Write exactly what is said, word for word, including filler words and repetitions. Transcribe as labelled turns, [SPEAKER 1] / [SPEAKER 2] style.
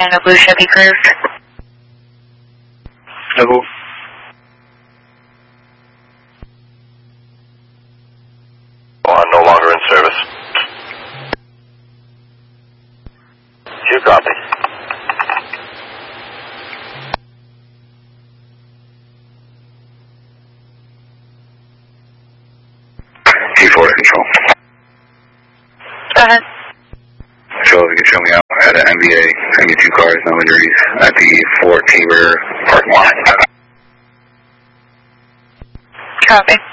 [SPEAKER 1] and a blue Chevy Cruze.
[SPEAKER 2] Hello.
[SPEAKER 3] On, no longer in service. You copy.
[SPEAKER 2] G four to control.
[SPEAKER 1] Go ahead.
[SPEAKER 2] Control, you can show me out at an M B A, M B two cars, no injuries, at the Fort Tabor parking lot.
[SPEAKER 1] Copy.